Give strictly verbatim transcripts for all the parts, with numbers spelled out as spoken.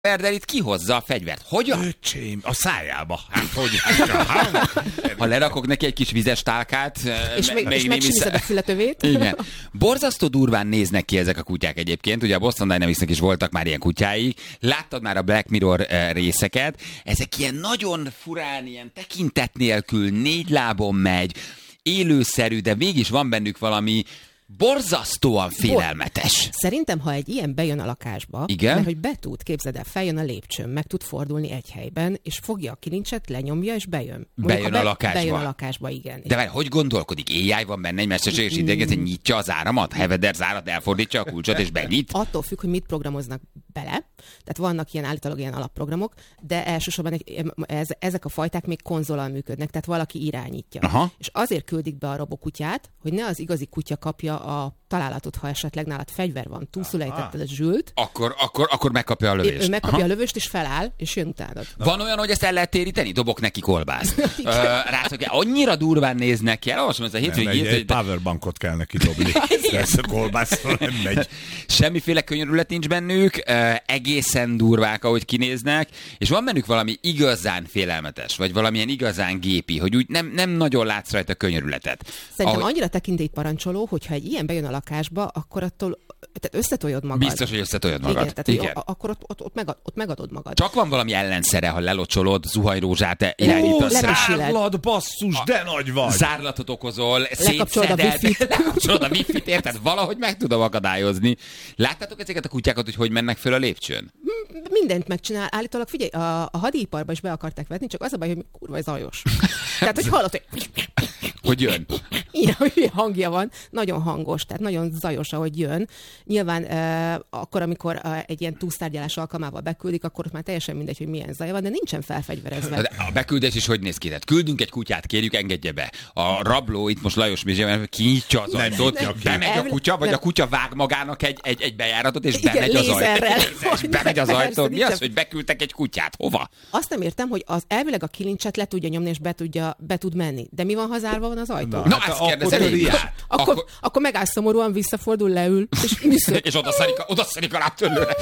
de itt kihozza a fegyvert. Hogyan? Öcsém, a szájába. Hát, hogy ha lerakok neki egy kis vizes tálkát, és még, és megsimized a fületövét. Igen. Borzasztó durván néznek ki ezek a kutyák egyébként. Ugye a Boston Dynamicsnek is voltak már ilyen kutyái. Láttad már a Black Mirror részeket. Ezek ilyen nagyon furán, ilyen tekintet nélkül, négy lábon megy, élőszerű, de mégis van bennük valami borzasztóan félelmetes. Szerintem, ha egy ilyen bejön a lakásba, igen? mert hogy be tud, képzeld el, feljön a lépcsőn, meg tud fordulni egy helyben, és fogja a kilincset, lenyomja, és bejön. Mondjuk, bejön be, a lakásba. Bejön a lakásba, igen. De várj, hogy gondolkodik? Éjjel van benne egy mesterséges intelligencia, mm. nyitja az áramat, Heveder zárat, elfordítja a kulcsot, és benyit? Attól függ, hogy mit programoznak bele. Tehát vannak ilyen állítólag ilyen alapprogramok, de elsősorban ez, ezek a fajták még konzolal működnek, tehát valaki irányítja. Aha. És azért küldik be a robokutyát, hogy ne az igazi kutya kapja a találatot, ha esetleg nálad fegyver van, túlszulejtetted a zsült. Akkor, akkor, akkor megkapja a lövést. Ő megkapja Aha. a lövést, és feláll, és jön utánad. Van olyan, hogy ezt el lehet téríteni? Dobok neki kolbászt. uh, Rászok, annyira durván néznek ki. Elolvasom ezt a hétfői írt. Egy powerbankot kell neki dobni. Ez a kolbászra nem megy. Semmiféle könyörület nincs bennük, uh, egészen durvák, ahogy kinéznek, és van bennük valami igazán félelmetes, vagy valamilyen igazán gépi, hogy úgy nem, nem nagyon látsz rajta könyörületet. Szerintem ahogy... annyira tekintélyparancsoló, hogyha egy ilyen bejön a lakásba, akkor attól tehát összetoljod magad. Biztos, hogy összetoljod magad. Igen, tehát Igen. akkor ott, ott, ott, megad, ott megadod magad. Csak van valami ellenszere, ha lelocsolod, zuhanyrózsát irányítasz. Ó, zárlat, basszus, de nagy vagy. Zárlatot okozol, lekapcsolod a wifi-t. Lekapcsolod a wifi-t, érted? Valahogy meg tudom akadályozni. Láttátok ezeket a kutyákat, hogy hogy mennek föl a lépcsőn? Mindent megcsinál. Állítólag figyelj, a, a hadiiparba is be akarták vetni, csak az a baj, hogy kurva zajos. Tehát, hogy hallod, hogy... hogy jön. Igen, hogy hangja van, nagyon hangos, tehát nagyon zajos, ahogy jön. Nyilván eh, akkor, amikor eh, egy ilyen túlsztárgyalás alkalmával beküldik, akkor ott már teljesen mindegy, hogy milyen zaj van, de nincsen felfegyverezve. De a beküldés is hogy néz ki? Tehát küldünk egy kutyát, kérjük, engedje be. A rabló, itt most Lajos Mizsében kinyitja az ajtót, bemegy a kutya, vagy a kutya vág magának egy, egy, egy bejáratot, és igen, bemegy az ajtót. Bemegy az ajtón. Mi az, hogy beküldtek egy kutyát? Hova? Azt nem értem, hogy az elvileg a kilincset le tudja nyomni, és be, tudja, be tud menni. De mi van, ha zárva van az ajtó? Na, Na hát ezt kérdezem én. Akkor, akkor, akkor megáll szomorúan, visszafordul, leül, és és oda szarik a, oda szarik a lábtörlőre.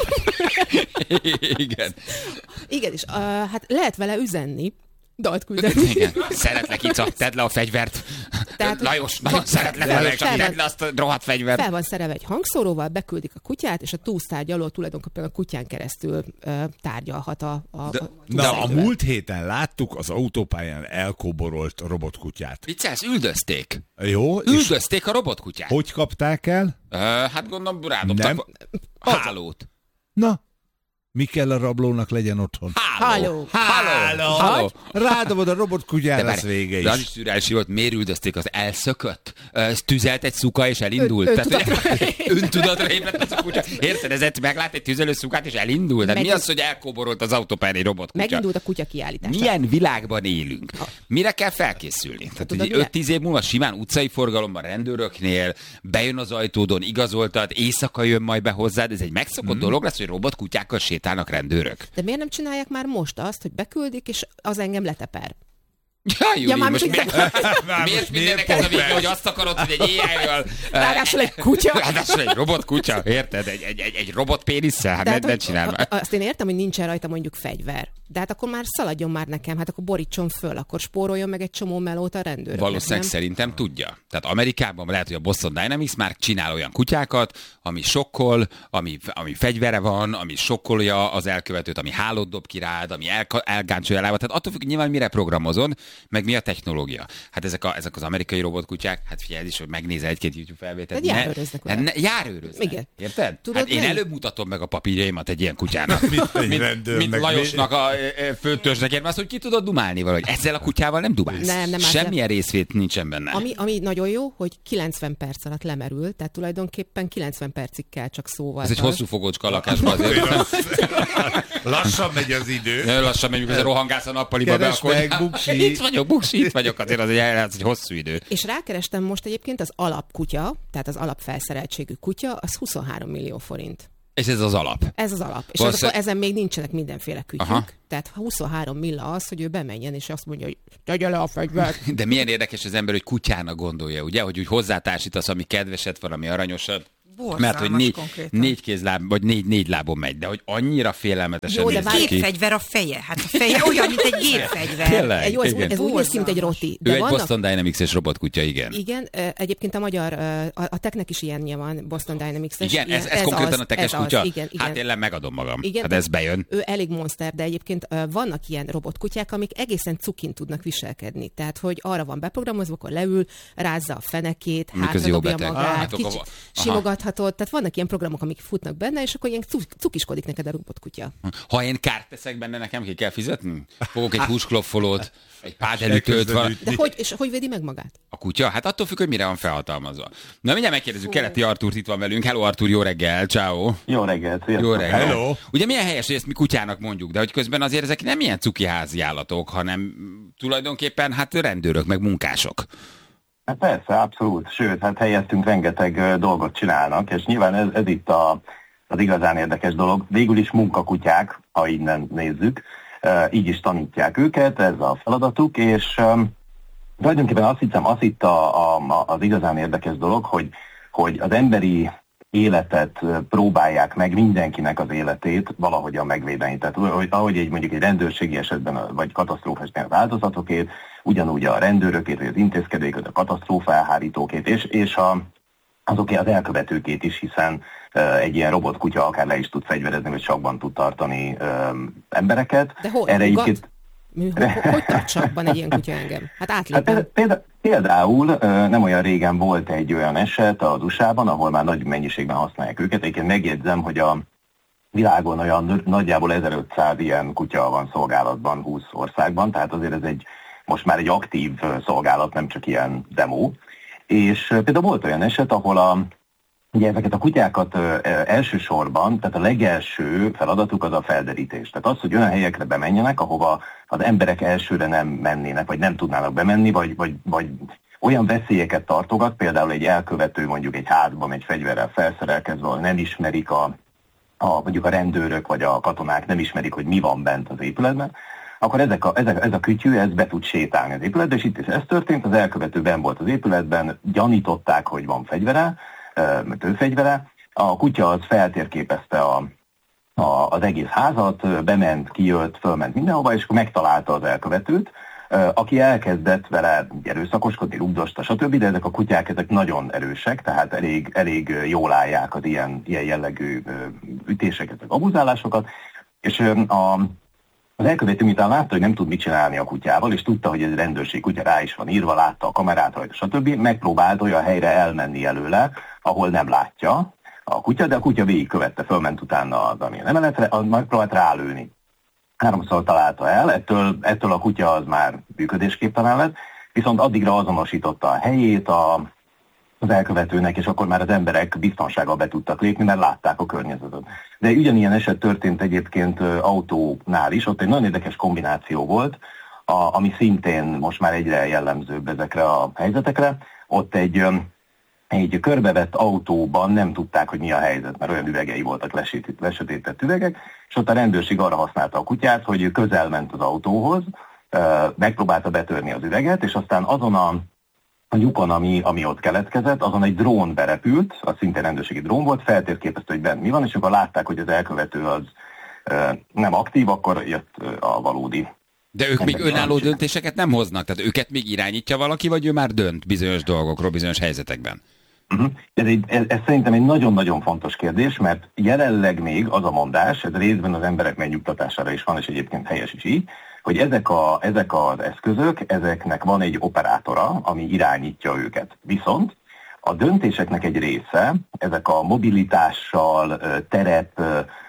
Igen. Igen, és uh, hát lehet vele üzenni, dalt küldeni. Igen. Szeretlek, Ica, tedd le a fegyvert. Tehát, Lajos, nagyon szeretlek vele, csak tedd le azt a rohadt fegyvert. Fel van szerelve egy hangszóróval, beküldik a kutyát, és a túlsztárgyaló tulajdonképpen a kutyán keresztül uh, tárgyalhat a, a, de, a de a múlt héten láttuk az autópályán elkóborolt robotkutyát. Viccelsz, üldözték. Jó. Üldözték a robotkutyát. Hogy kapták el? Uh, hát gondolom, rádobtak hálót. Na. Mi kell a rablónak legyen otthon? Háló! Háló! Háló! Háló! Rádobod a robotkutyára, az vége is. De az is szürreális volt, miért üldözték, az elszökött? Ez tüzelt egy szuka, és elindult? Ön, Tehát, öntudatra ébredt az a kutya. Érted, ez meglát egy tüzelő szukát, és elindult? Tehát mi az, hogy elkóborolt az autópályán egy robotkutya? Megindult a kutya kiállítása. Milyen világban élünk? Mire kell felkészülni? Tehát öt-tíz év múlva simán utcai forgalomban, rendőröknél, bejön az ajtódon, igazoltad, éjszaka jön majd be hozzád, ez egy megszokott hmm. dolog lesz, hogy robotkutyákkal sétálnak rendőrök. De miért nem csinálják már most azt, hogy beküldik, és az engem leteper? Ja, Júli, ja, most miért, miért mindenek ez a végül, hogy azt akarod, hogy egy éjjelről... Ráadásul egy kutya. Ráadásul egy robotkutya, érted? Egy, egy, egy, egy robotpénisszel? Hát tehát, ne, ne csinál már. Azt én értem, hogy nincsen rajta mondjuk fegyver. De hát akkor már szaladjon már nekem, hát akkor borítson föl, akkor spóroljon meg egy csomó melót a rendőrök. Valószínűleg szerintem tudja. Tehát Amerikában lehet, hogy a Boston Dynamics már csinál olyan kutyákat, ami sokkol, ami, ami fegyvere van, ami sokkolja az elkövetőt, ami hálót dob ki rád, ami el, elgáncsolja lába. Tehát attól függ, nyilván mire programozod, meg mi a technológia. Hát ezek, a, ezek az amerikai robotkutyák, hát figyelj is, hogy megnézel egy-két YouTube felvételt. De járőröznek vele. Ne, járőröznek. Igen. Érted? Tudod, hát én nem? előbb mutatom meg a papírjaimat egy ilyen kutyának. mint, mint, mint Lajosnak a főtörzsnek, mert azt, hogy ki tudod dumálni valahogy. Ezzel a kutyával nem dumálsz. Nem, nem Semmilyen részvét nincsen benne. Ami, ami nagyon jó, hogy kilencven perc alatt lemerül, tehát tulajdonképpen kilencven percig kell csak szóval. Ez egy hosszú fogócska a lakásban azért. Lassan megy az idő. Lassan megy, mikor rohangász a nappaliba be, akkor... meg, buksi. Itt vagyok, buksi, itt vagyok, azért az egy, az egy hosszú idő. És rákerestem most egyébként az alapkutya, tehát az alapfelszereltségű kutya, az huszonhárom millió forint. És ez az alap. Ez az alap. És Valószínű... azok, ezen még nincsenek mindenféle kütyük. Aha. Tehát huszonhárom milla az, hogy ő bemenjen, és azt mondja, hogy tegye le a fegyvert. De milyen érdekes az ember, hogy kutyának gondolja, ugye? Hogy úgy hozzátársítasz, ami kedveset, valami aranyosat. Mert hogy négy, négy kézláb, vagy négy, négy lábon megy, de hogy annyira félelmetesen néz ki. Gépfegyver a feje. Hát a feje olyan, mint egy gépfegyver. Tényleg, Jó, ez, ez úgy néz ki, mint egy roti. De ő vannak... egy Boston Dynamics-es robotkutya, igen. Igen, egyébként a magyar, a, a Technek is ilyenje van, Boston Dynamics-es. Igen, ez, ez, ez konkrétan az, a Teches kutya? Az, igen, igen. Hát én megadom magam. Igen, hát ez bejön. Ő elég monster, de egyébként vannak ilyen robotkutyák, amik egészen cukin tudnak viselkedni. Tehát, hogy arra van beprogramozva, akkor leül, rázza a fenekét, hátradobja magát, kicsit simogathatod. Tehát vannak ilyen programok, amik futnak benne, és akkor ilyen cukiskodik neked a robotkutya. Ha én kárt teszek benne, nekem ki kell fizetni? Fogok egy húskloffolót, egy pádelütőt. Van... De hogy, és hogy védi meg magát? A kutya? Hát attól függ, hogy mire van felhatalmazva. Na mindjárt megkérdezzük, Keleti Artúrt itt van velünk. Hello Artúr, jó reggel, ciao. Jó reggel, jó reggel. Hello. Ugye milyen helyes, hogy ezt mi kutyának mondjuk, de hogy közben azért ezek nem ilyen cuki házi állatok, hanem tulajdonképpen hát rendőrök, meg munkások. Hát persze, abszolút. Sőt, hát helyettünk rengeteg dolgot csinálnak, és nyilván ez, ez itt a, az igazán érdekes dolog. Végül is munkakutyák, ha innen nézzük, így is tanítják őket, ez a feladatuk, és um, tulajdonképpen azt hiszem, az itt a, a, az igazán érdekes dolog, hogy, hogy az emberi életet próbálják meg, mindenkinek az életét valahogyan megvédeni. Tehát ahogy egy, mondjuk egy rendőrségi esetben, vagy katasztrófa esetben az áldozatokét, ugyanúgy a rendőrökét, vagy az intézkedőket, a katasztrófa elhárítókét, és, és a, azoké az elkövetőkét is, hiszen uh, egy ilyen robotkutya akár le is tud fegyverezni, vagy sakban tud tartani um, embereket. De hol? Erre egyébként... Hogy, hogy tart sakban egy ilyen kutya engem? Hát átlépem. Hát például, például nem olyan régen volt egy olyan eset az u es á-ban, ahol már nagy mennyiségben használják őket. Egyébként megjegyzem, hogy a világon olyan nagyjából ezerötszáz ilyen kutya van szolgálatban húsz országban, tehát azért ez egy most már egy aktív szolgálat, nem csak ilyen demo. És például volt olyan eset, ahol a ugye ezeket a kutyákat ö, elsősorban, tehát a legelső feladatuk az a felderítés. Tehát az, hogy olyan helyekre bemenjenek, ahova az emberek elsőre nem mennének, vagy nem tudnának bemenni, vagy, vagy, vagy olyan veszélyeket tartogat, például egy elkövető mondjuk egy házban egy fegyverrel felszerelkezve, ahol nem ismerik a, a, mondjuk a rendőrök, vagy a katonák nem ismerik, hogy mi van bent az épületben, akkor ezek a, ezek, ez a kütyű ez be tud sétálni az épületbe, és itt is ez történt, az elkövető benn volt az épületben, gyanították, hogy van fegyvere, tőfegyvere. A kutya az feltérképezte a, a, az egész házat, bement, kijött, fölment mindenhova, és akkor megtalálta az elkövetőt, aki elkezdett vele erőszakoskodni, rugdosta, stb., de ezek a kutyák ezek nagyon erősek, tehát elég, elég jól állják az ilyen, ilyen jellegű ütéseket, vagy abuzálásokat, és a Az elkövető, miután látta, hogy nem tud mit csinálni a kutyával, és tudta, hogy ez rendőrség kutya rá is van írva, látta a kamerát rajta, stb., megpróbált olyan helyre elmenni előle, ahol nem látja a kutya, de a kutya végigkövette, fölment utána az amilyen emeletre, megpróbált rálőni. Háromszor találta el, ettől, ettől a kutya az már működésképtelen lett, viszont addigra azonosította a helyét a, az elkövetőnek, és akkor már az emberek biztonsággal be tudtak lépni, mert látták a környezetet. De ugyanilyen eset történt egyébként autónál is, ott egy nagyon érdekes kombináció volt, a, ami szintén most már egyre jellemzőbb ezekre a helyzetekre. Ott egy, egy körbevett autóban nem tudták, hogy mi a helyzet, mert olyan üvegei voltak, lesötétett üvegek, és ott a rendőrség arra használta a kutyát, hogy közel ment az autóhoz, megpróbálta betörni az üveget, és aztán azon a A lyukon, ami, ami ott keletkezett, azon egy drón berepült, az szintén rendőrségi drón volt, feltérképezte, hogy bent mi van, és akkor látták, hogy az elkövető az e, nem aktív, akkor jött a valódi. De ők még önálló döntéseket nem hoznak? Tehát őket még irányítja valaki, vagy ő már dönt bizonyos dolgokról, bizonyos helyzetekben? Uh-huh. Ez, egy, ez, ez szerintem egy nagyon-nagyon fontos kérdés, mert jelenleg még az a mondás, ez részben az emberek megnyugtatására is van, és egyébként helyes is így, hogy ezek, a, ezek az eszközök, ezeknek van egy operátora, ami irányítja őket. Viszont a döntéseknek egy része, ezek a mobilitással, terep,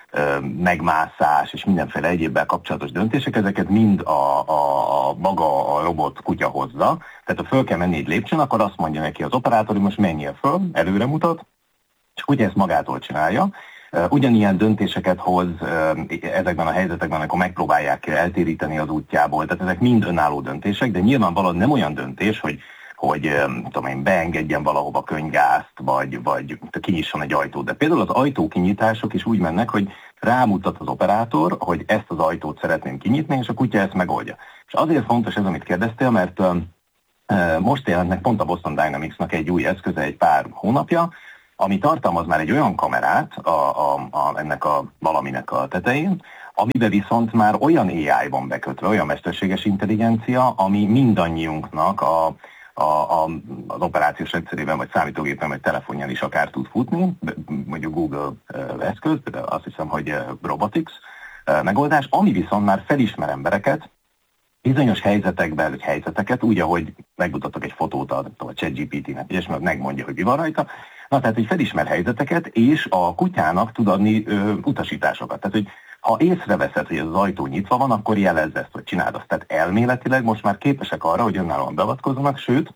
megmászás és mindenféle egyébbel kapcsolatos döntések, ezeket mind a, a, a maga a robot kutya hozza. Tehát ha föl kell menni egy lépcsőn, akkor azt mondja neki az operátor, hogy most menjél föl, előre mutat, és a kutya ezt magától csinálja. Ugyanilyen döntéseket hoz ezekben a helyzetekben, amikor megpróbálják eltéríteni az útjából. Tehát ezek mind önálló döntések, de nyilvánvalóan nem olyan döntés, hogy, hogy tudom én, beengedjen valahova könyvgázt, vagy, vagy kinyisson egy ajtót. De például az ajtókinyitások is úgy mennek, hogy rámutat az operátor, hogy ezt az ajtót szeretném kinyitni, és a kutya ezt megoldja. És azért fontos ez, amit kérdeztél, mert most jelent meg pont a Boston Dynamics-nak egy új eszköze egy pár hónapja, ami tartalmaz már egy olyan kamerát a, a, a, ennek a valaminek a tetején, amiben viszont már olyan á i van bekötve, olyan mesterséges intelligencia, ami mindannyiunknak a, a, a, az operációs rendszerében, vagy számítógépen, vagy telefonján is akár tud futni, mondjuk Google eszköz, de azt hiszem, hogy Robotics megoldás, ami viszont már felismer embereket, bizonyos helyzetekben, vagy helyzeteket, úgy, ahogy megmutatok egy fotót a, a ChatGPT-nek, és megmondja, hogy mi van rajta. Na, tehát, hogy felismer helyzeteket, és a kutyának tud adni ö, utasításokat. Tehát, hogy ha észreveszed, hogy az ajtó nyitva van, akkor jelezd ezt, hogy csináld azt. Tehát elméletileg most már képesek arra, hogy önállóan beavatkozzanak, sőt,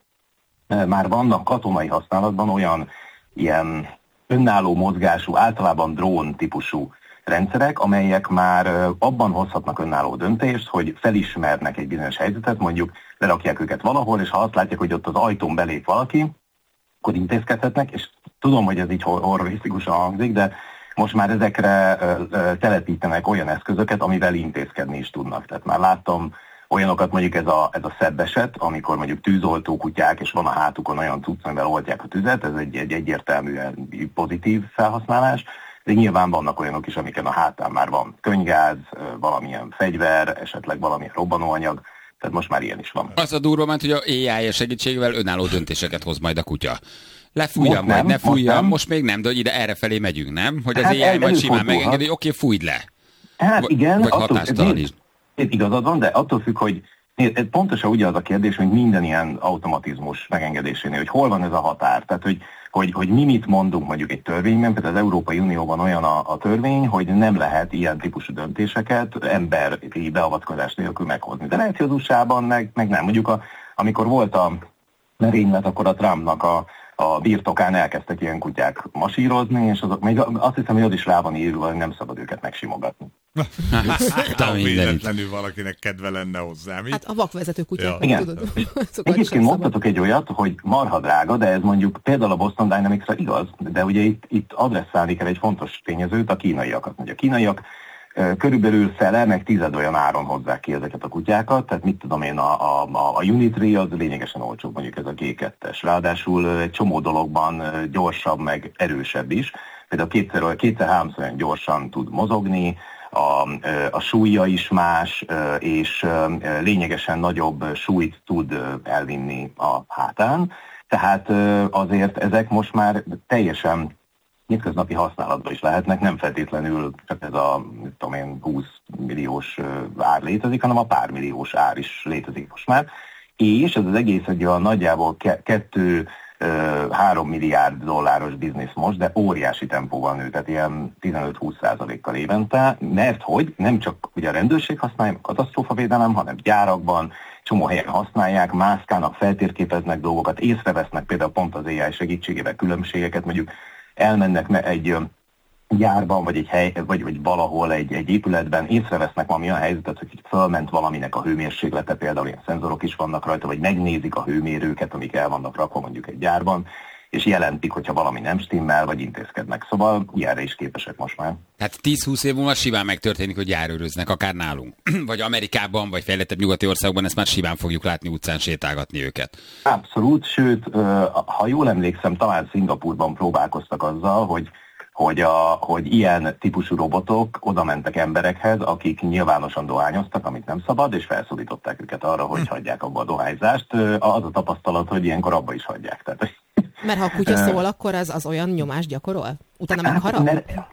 már vannak katonai használatban olyan ilyen önálló mozgású, általában drón típusú rendszerek, amelyek már abban hozhatnak önálló döntést, hogy felismernek egy bizonyos helyzetet, mondjuk lerakják őket valahol, és ha azt látják, hogy ott az ajtón belép valaki, akkor intézkedhetnek, és tudom, hogy ez így horrorisztikusan hangzik, de most már ezekre telepítenek olyan eszközöket, amivel intézkedni is tudnak. Tehát már láttam olyanokat, mondjuk ez a, ez a szebb eset, amikor mondjuk tűzoltó kutyák, és van a hátukon olyan cucc, amivel oltják a tüzet, ez egy, egy egyértelműen pozitív felhasználás, de nyilván vannak olyanok is, amiken a hátán már van könyvgáz, valamilyen fegyver, esetleg valamilyen robbanóanyag, tehát most már ilyen is van. Az a durva, mert hogy a á i segítségével önálló döntéseket hoz majd a kutya. Lefújja most majd, nem, ne fújja, most, most még nem, de ide errefelé megyünk, nem? Hogy az hát á i majd simán előfordulhat. megengedi, hogy oké, okay, fújd le. Hát igen, vagy attól, hatástalan is. Igazad van, de attól függ, hogy pontosan ugye az a kérdés, hogy minden ilyen automatizmus megengedésénél, hogy hol van ez a határ. Tehát, hogy, hogy, hogy mi mit mondunk mondjuk egy törvényben, például az Európai Unióban olyan a, a törvény, hogy nem lehet ilyen típusú döntéseket emberi beavatkozás nélkül meghozni. De lehet, hogy az u es á-ban meg, meg nem. Mondjuk a, amikor volt a merénylet, akkor a Trumpnak a a birtokán elkezdtek ilyen kutyák masírozni, és azok még azt hiszem, hogy az is rá van írva, hogy nem szabad őket megsimogatni. Hát, véletlenül valakinek kedve lenne hozzá, mi? Hát a vakvezető kutyák, ja. tudod. Egyébként mondtatok egy olyat, hogy marha drága, de ez mondjuk például a Boston Dynamics-ra igaz, de ugye itt, itt adresszálni kell egy fontos tényezőt, a kínaiakat. Ugye a kínaiak körülbelül fele, meg tized olyan áron hozzák ki ezeket a kutyákat, tehát mit tudom én, a, a, a Unitree az lényegesen olcsóbb, mondjuk ez a gé kettes. Ráadásul egy csomó dologban gyorsabb, meg erősebb is. Például kétszer, kétszer-háromszor olyan gyorsan tud mozogni, a, a súlya is más, és lényegesen nagyobb súlyt tud elvinni a hátán. Tehát azért ezek most már teljesen hétköznapi használatban is lehetnek, nem feltétlenül csak ez a, mit tudom én, húsz milliós ár létezik, hanem a pár milliós ár is létezik most már. És ez az egész egy olyan nagyjából kettő három milliárd dolláros biznisz most, de óriási tempóval nő, tehát ilyen tizenöt-húsz százalékkal évente, mert hogy nem csak ugye a rendőrség használja, a katasztrófavédelem, hanem gyárakban, csomó helyen használják, mászkálnak, feltérképeznek dolgokat, észrevesznek például pont az á i segítségével különbségeket, mondjuk elmennek egy gyárban, vagy egy hely, vagy, vagy valahol egy, egy épületben, észrevesznek valami olyan helyzetet, hogy fölment valaminek a hőmérséklete, például ilyen szenzorok is vannak rajta, vagy megnézik a hőmérőket, amik el vannak rakva mondjuk egy gyárban, és jelentik, hogyha valami nem stimmel, vagy intézkednek. Szóval ilyenre is képesek most már. Hát tíz-húsz év múlva simán megtörténik, hogy járőröznek, akár nálunk. Vagy Amerikában, vagy fejlettebb nyugati országokban ezt már simán fogjuk látni utcán sétálgatni őket. Abszolút, sőt, ha jól emlékszem, talán Szingapúrban próbálkoztak azzal, hogy Hogy, a, hogy ilyen típusú robotok oda mentek emberekhez, akik nyilvánosan dohányoztak, amit nem szabad, és felszólították őket arra, hogy hagyják abba a dohányzást. Az a tapasztalat, hogy ilyenkor abba is hagyják. Tehát, mert ha a kutya szól, akkor az, az olyan nyomást gyakorol? Utána meg harap?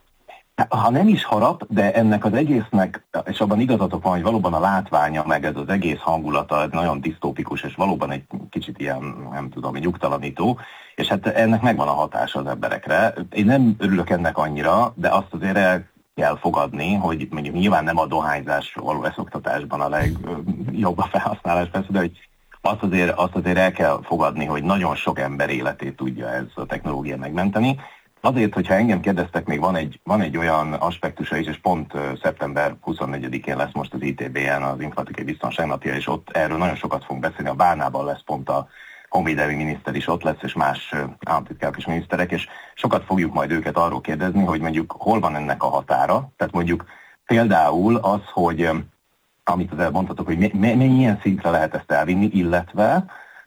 Ha nem is harap, de ennek az egésznek, és abban igazatok van, hogy valóban a látványa, meg ez az egész hangulata nagyon disztópikus, és valóban egy kicsit ilyen, nem tudom, nyugtalanító, és hát ennek megvan a hatása az emberekre. Én nem örülök ennek annyira, de azt azért el kell fogadni, hogy mondjuk nyilván nem a dohányzás való leszoktatásban a legjobb a felhasználás, persze, de hogy azt azért, azt azért el kell fogadni, hogy nagyon sok ember életét tudja ez a technológia megmenteni. Azért, hogyha engem kérdeztek, még van egy, van egy olyan aspektusa is, és pont uh, szeptember huszonnegyedikén lesz most az i té bé en, az Informatikai Biztonság napja, és ott erről nagyon sokat fogunk beszélni. A Bánában lesz pont a honvédelmi miniszter is ott lesz, és más uh, államtitkárok és miniszterek, és sokat fogjuk majd őket arról kérdezni, hogy mondjuk hol van ennek a határa. Tehát mondjuk például az, hogy um, amit az elmondhatok, hogy milyen szintre lehet ezt elvinni, illetve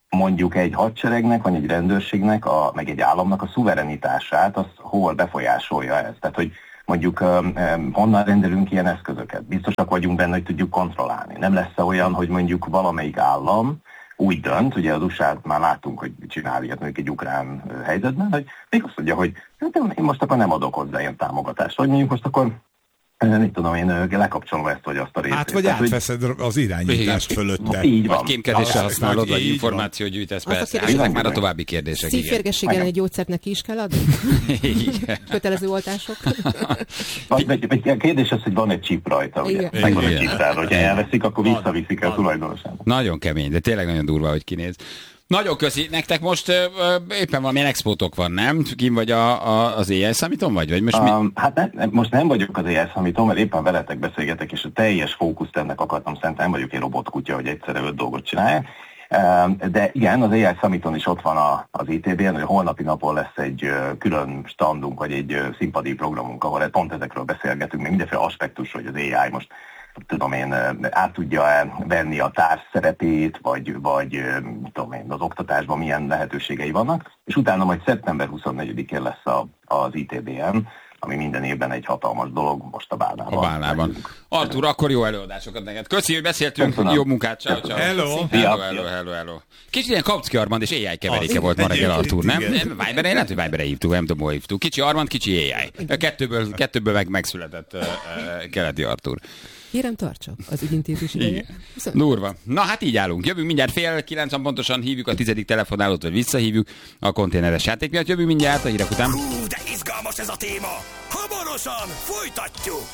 mondjuk egy hadseregnek, vagy egy rendőrségnek, a, meg egy államnak a szuverenitását, az hol befolyásolja ezt. Tehát, hogy mondjuk um, um, honnan rendelünk ilyen eszközöket. Biztosak vagyunk benne, hogy tudjuk kontrollálni. Nem lesz olyan, hogy mondjuk valamelyik állam úgy dönt, ugye az u es á-t már láttunk, hogy csinál ilyet mondjuk egy ukrán helyzetben, hogy még azt mondja, hogy én most akkor nem adok hozzá ilyen támogatást, vagy mondjuk most akkor nem tudom, én lekapcsolom ezt, vagy azt a részét. Hát, vagy tehát, átveszed az irányítást fölötte. Így van. Vagy kémkedésre használod, vagy információ gyűjtesz, persze. Ezek már a további kérdések. Szívférgességgel egy gyógyszert neki is kell adni? Kötelező oltások? Vagy, vagy, vagy a kérdés az, hogy van egy chip rajta, ugye? Meg van egy chip rá, hogyha elveszik, akkor visszaviszik el tulajdonosának. Nagyon kemény, de tényleg nagyon durva, hogy kinéz. Nagyon köszi. Nektek most ö, ö, éppen valamilyen expótok van, nem? Kim vagy a, a, az á i Summiton vagy? vagy most um, mi? Hát ne, most nem vagyok az á i Summiton, mert éppen veletek beszélgetek, és a teljes fókuszt ennek akartam szent, nem vagyok egy robotkutya, hogy egyszerre öt dolgot csinálják. Um, de igen, az á i Summiton is ott van a, az i té bé-en, hogy holnapi napon lesz egy uh, külön standunk, vagy egy uh, színpadi programunk, ahol pont ezekről beszélgetünk, még mindenféle aspektusról, hogy az á i most tudom én, át tudja venni a társ szerepét, vagy, vagy tudom én, az oktatásban milyen lehetőségei vannak, és utána majd szeptember huszonnegyedikén lesz a, az i té bé-en, ami minden évben egy hatalmas dolog, most a Bálnában. A Bálnában. Artur, akkor jó előadásokat neked. Köszi, hogy beszéltünk, Köszönöm. Jó munkát, ciao, ciao. Hello. Hello, hello, hello, hello. Kicsit ilyen Kapcki Armand és á i keveréke volt ma reggel, Artur, nem? Viberen, lehet, hogy Viberen hívtuk, nem tudom, hol hívtuk. Kicsi Armand, kicsi á i. Kettőből, kettőből meg megszületett uh, uh, keleti Artur. Kérem, tartsa az ügyintézés ideje. Durva. Na hát így állunk. Jövünk mindjárt fél kilencven pontosan, hívjuk a tizedik telefonálót, vagy visszahívjuk a konténeres játék miatt. Jövünk mindjárt a hírek után. Hú, de izgalmas ez a téma! Hamarosan folytatjuk!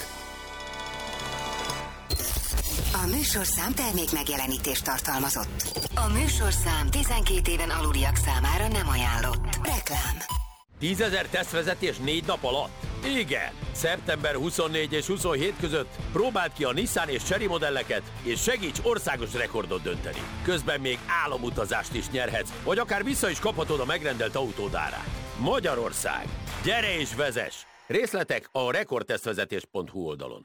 A műsorszám termék megjelenítést tartalmazott. A műsorszám tizenkét éven aluliak számára nem ajánlott. Reklám. tízezer tesztvezetés négy nap alatt? Igen! szeptember huszonnégy és huszonhét között próbáld ki a Nissan és Chery modelleket, és segíts országos rekordot dönteni. Közben még álomutazást is nyerhetsz, vagy akár vissza is kaphatod a megrendelt autód árát. Magyarország! Gyere és vezess! Részletek a rekordtesztvezetés pont hu oldalon.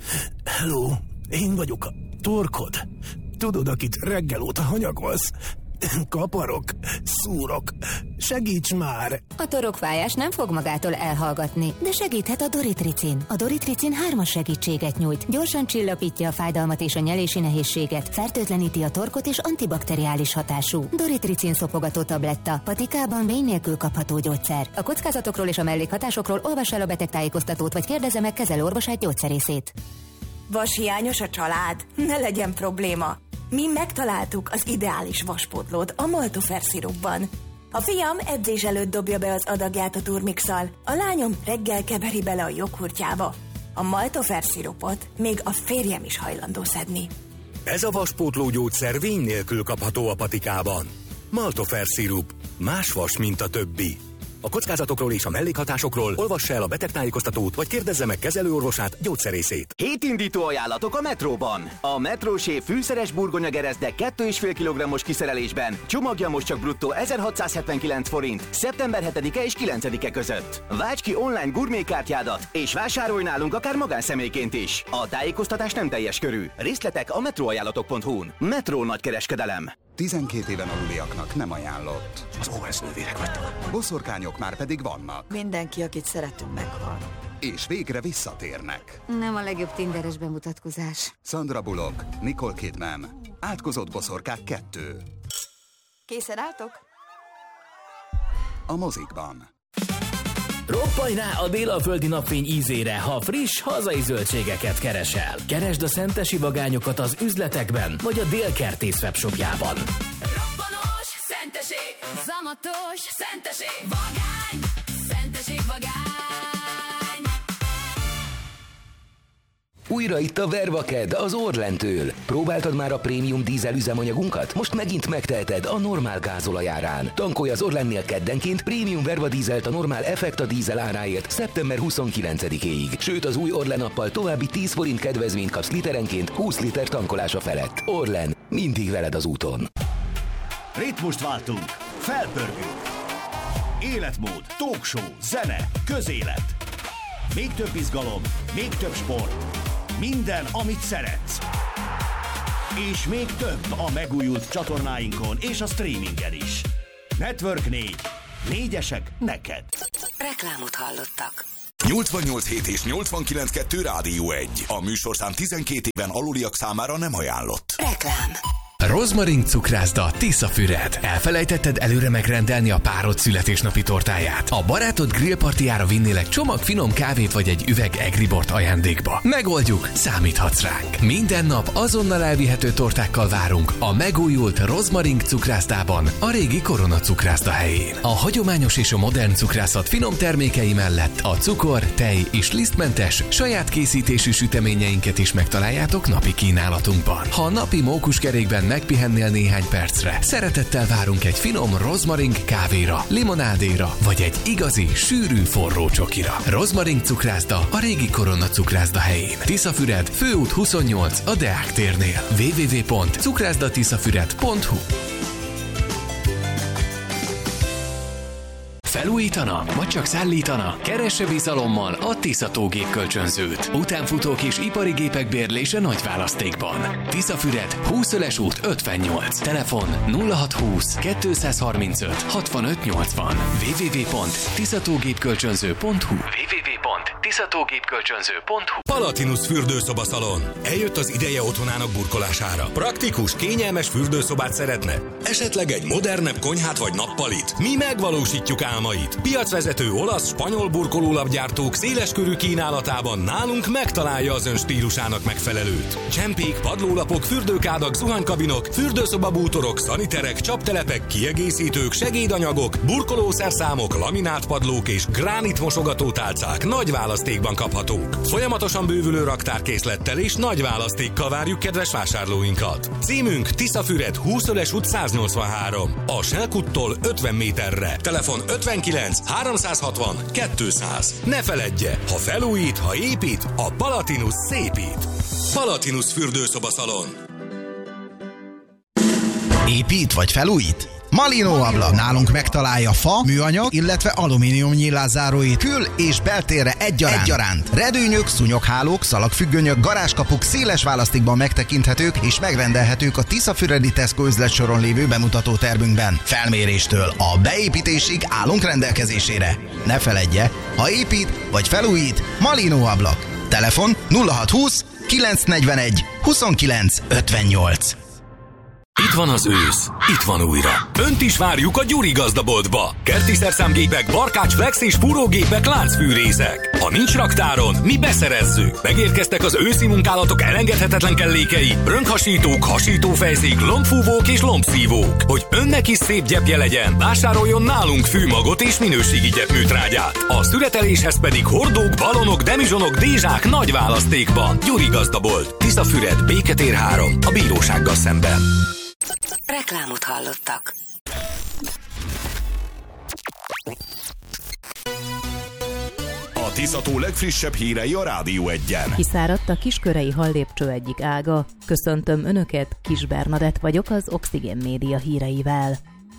Hello, én vagyok a torkod. Tudod, akit reggel óta hanyagolsz? Kaparok, szúrok, segíts már! A torokfájás nem fog magától elhallgatni, de segíthet a Doritricin. A Doritricin hármas segítséget nyújt, gyorsan csillapítja a fájdalmat és a nyelési nehézséget, fertőtleníti a torkot és antibakteriális hatású. Doritricin szopogató tabletta, patikában vény nélkül kapható gyógyszer. A kockázatokról és a mellékhatásokról olvass el a betegtájékoztatót, vagy kérdezze meg kezelőorvosát gyógyszerészét. Vashiányos a család? Ne legyen probléma! Mi megtaláltuk az ideális vaspótlót a Maltofer szirupban. A fiam edzés előtt dobja be az adagját a turmixal, a lányom reggel keveri bele a joghurtjába. A Maltofer szirupot még a férjem is hajlandó szedni. Ez a vaspótló gyógyszer vény nélkül kapható a patikában. Maltofer szirup. Más vas, mint a többi. A kockázatokról és a mellékhatásokról olvass el a betegtájékoztatót, vagy kérdezze meg kezelőorvosát, gyógyszerészét. Hétindító ajánlatok a Metróban. A Metrósév fűszeres burgonya gerezde két és fél kilogrammos kiszerelésben. Csomagja most csak bruttó ezerhatszázhetvenkilenc forint, szeptember hetedike és kilencedike között. Válts ki online gurmékártyádat, és vásárolj nálunk akár magánszemélyként is. A tájékoztatás nem teljes körű. Részletek a metróajánlatok pont hu-n. Metró nagykereskedelem. tizenkét éven aluliaknak nem ajánlott. Az ó es nővérek vagytok. Boszorkányok már pedig vannak. Mindenki, akit szeretünk, meghal. És végre visszatérnek. Nem a legjobb tinderes bemutatkozás. Sandra Bullock, Nicole Kidman, Átkozott boszorkák kettő. Készen álltok? A mozikban. Roppanj rá a délalföldi napfény ízére, ha friss, hazai zöldségeket keresel. Keresd a szentesi vagányokat az üzletekben, vagy a Délkertész webshopjában. Robbanos, szenteség, zamatos, szenteség, vagány, szenteség, vagány. Újra itt a Vervaked az Orlentől. Próbáltad már a prémium dízel üzemanyagunkat? Most megint megteheted a normál gázolajárán. Tankolj az Orlennél keddenként prémium Verva dízelt a normál Effekta dízel áráért szeptember huszonkilencedikéig. Sőt, az új Orlen appal további tíz forint kedvezményt kapsz literenként húsz liter tankolása felett. Orlen, mindig veled az úton. Ritmust váltunk, felpörgünk. Életmód, talkshow, zene, közélet. Még több izgalom, még több sport. Minden, amit szeretsz. És még több a megújult csatornáinkon és a streamingen is. Network négy. Négyesek neked. Reklámot hallottak. nyolcvannyolc hét és nyolcvankilenc kettő Rádió egy. A műsorszám tizenkét éven aluliak számára nem ajánlott. Reklám. Rozmarin cukrászda Tiszafüred. Elfelejtetted előre megrendelni a párod születésnapi tortáját? A barátod grillpartiára vinnélek csomag finom kávét vagy egy üveg egribort ajándékba. Megoldjuk, számíthatsz ránk. Minden nap azonnal elvihető tortákkal várunk a megújult Rozmarin cukrászdában, a régi Korona cukrászda helyén. A hagyományos és a modern cukrászat finom termékei mellett a cukor, tej és lisztmentes saját készítésű süteményeinket is megtaláljátok napi kínálatunkban. Ha a napi mókuskerékben megpihennél néhány percre, szeretettel várunk egy finom rozmaring kávéra, limonádéra, vagy egy igazi, sűrű forró csokira. Rozmaring cukrászda a régi Korona cukrászda helyén. Tiszafüred, Főút huszonnyolc a Deák térnél. double-u double-u double-u pont cukrászdatiszafüred pont hu. Felújítana? Vagy csak szállítana? Keresse bizalommal a Tisza tógépkölcsönzőt. Utánfutók és ipari gépek bérlése nagy választékban. Tiszafüred, húszöles út ötvennyolc. Telefon nulla hat húsz kettőszázharmincöt hatvanöt nyolcvan. double-u double-u double-u pont tiszatógépkölcsönző pont hu. double-u double-u double-u pont tiszatógépkölcsönző pont hu. Palatinus fürdőszobaszalon. Eljött az ideje otthonának burkolására. Praktikus, kényelmes fürdőszobát szeretne? Esetleg egy modernebb konyhát vagy nappalit? Mi megvalósítjuk álmait. Piacvezető olasz, spanyol burkolólapgyártók széleskörű kínálatában nálunk megtalálja az ön stílusának megfelelőt. Csempék, padlólapok, fürdőkádak, zuhanykabinok, fürdőszobabútorok, szaniterek, csaptelepek, kiegészítők, segédanyagok, burkolószerszámok, laminátpadlók és gránit mosogatótálcák nagy választékban kaphatók. Folyamatosan bővülő raktárkészlettel és nagy választékkal várjuk kedves vásárlóinkat. Címünk Tiszafüred, húszöles út száznyolcvanhárom. A Selkuttól ötven méterre. Telefon ötvenkilenc háromszázhatvan kétszáz. Ne feledje, ha felújít, ha épít, a Palatinus szépít. Palatinus fürdőszobaszalon. Épít vagy felújít? Malinó ablak. Nálunk megtalálja fa, műanyag, illetve alumínium nyílászáróit kül- és beltérre egyaránt. egyaránt. Redőnyök, szúnyoghálók, szalagfüggönyök, garázskapuk széles választékban megtekinthetők és megrendelhetők a Tiszafüredi Tesco üzletsoron lévő bemutató termünkben. Felméréstől a beépítésig állunk rendelkezésére. Ne feledje, ha épít vagy felújít, Malinó ablak. Telefon nulla hat húsz kilencszáznegyvenegy huszonkilenc ötvennyolc. Itt van az ősz, itt van újra. Önt is várjuk a Gyuri gazdaboltba. Kerti szerszámgépek, barkács, flex és fúrógépek, láncfűrészek. Ha nincs raktáron, mi beszerezzük. Megérkeztek az őszi munkálatok elengedhetetlen kellékei. Rönkhasítók, hasítófejszék, lombfúvók és lombszívók. Hogy önnek is szép gyepje legyen, vásároljon nálunk fűmagot és minőségi gyepműtrágyát. A szüreteléshez pedig hordók, balonok, demizsonok, dézsák nagy választékban. Gyuri gazdabolt, Tiszafüred, Béketér három, a bírósággal szemben. Reklámot hallottak. A Tiszató legfrissebb hírei a Rádió egyen. Kiszáradt a Kiskörei Hallépcső egyik ága. Köszöntöm Önöket, Kis Bernadett vagyok az Oxigén Média híreivel.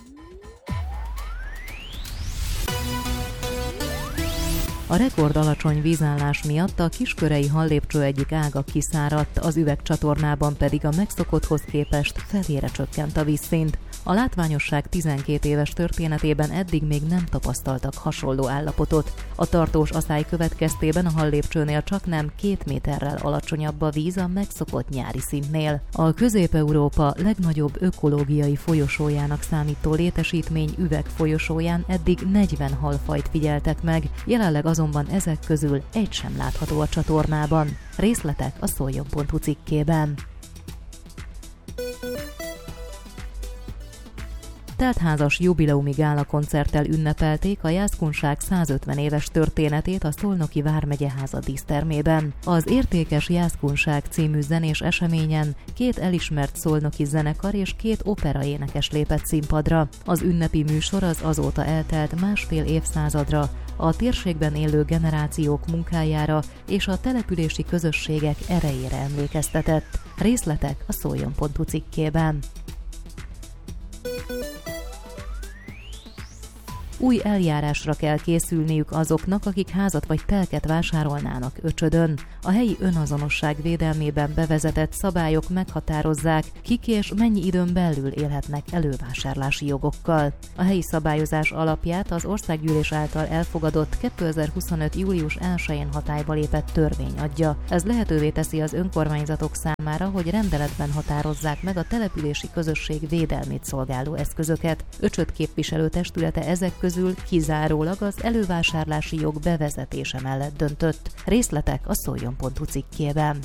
A rekord alacsony vízállás miatt a Kiskörei Hallépcső egyik ága kiszáradt, az üvegcsatornában pedig a megszokotthoz képest felére csökkent a vízszint. A látványosság tizenkét éves történetében eddig még nem tapasztaltak hasonló állapotot. A tartós aszály következtében a Hallépcsőnél csaknem két méterrel alacsonyabb a víz a megszokott nyári szintnél. A Közép-Európa legnagyobb ökológiai folyosójának számító létesítmény üvegfolyosóján eddig negyven halfajt figyeltek meg, jelenleg azonban ezek közül egy sem látható a csatornában. Részletek a szoljon pont hu cikkében. Teltházas jubileumi gálakoncerttel ünnepelték a jászkunság százötven éves történetét a Szolnoki Vármegyeháza dísztermében. Az Értékes Jászkunság című zenés eseményen két elismert szolnoki zenekar és két operaénekes lépett színpadra. Az ünnepi műsor az azóta eltelt másfél évszázadra, a térségben élő generációk munkájára és a települési közösségek erejére emlékeztetett. Részletek a szoljon pont hu cikkében. Új eljárásra kell készülniük azoknak, akik házat vagy telket vásárolnának Öcsödön. A helyi önazonosság védelmében bevezetett szabályok meghatározzák, kik és mennyi időn belül élhetnek elővásárlási jogokkal. A helyi szabályozás alapját az országgyűlés által elfogadott kétezer-huszonöt. július elsején hatályba lépett törvény adja. Ez lehetővé teszi az önkormányzatok számára, hogy rendeletben határozzák meg a települési közösség védelmét szolgáló eszközöket. Öcsöd képviselőtestülete ezek közül kizárólag az elővásárlási jog bevezetése mellett döntött. Részletek a szoljon pont hu cikkében.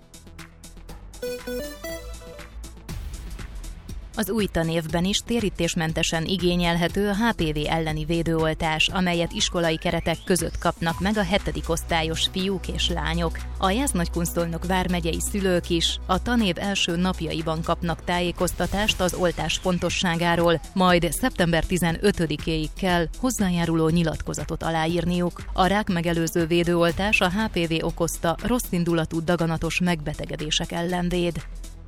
Az új tanévben is térítésmentesen igényelhető a há pé vé elleni védőoltás, amelyet iskolai keretek között kapnak meg a hetedik osztályos fiúk és lányok. A Jász-Nagykunszolnok vármegyei szülők is a tanév első napjaiban kapnak tájékoztatást az oltás fontosságáról, majd szeptember tizenötödikéig kell hozzájáruló nyilatkozatot aláírniuk. A rák megelőző védőoltás a há pé vé okozta rosszindulatú daganatos megbetegedések ellen véd.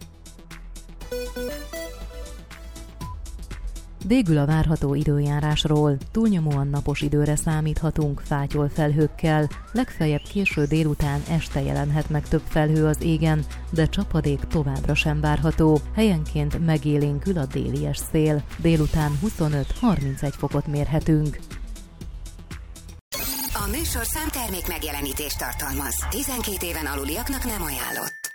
Végül a várható időjárásról. Túlnyomóan napos időre számíthatunk, fátyol felhőkkel, legfeljebb késő délután este jelenhet meg több felhő az égen, de csapadék továbbra sem várható. Helyenként megélénkül a délies szél. Délután huszonöt-harmincegy fokot mérhetünk. A műsorszám termék megjelenítést tartalmaz. tizenkét éven aluliaknak nem ajánlott.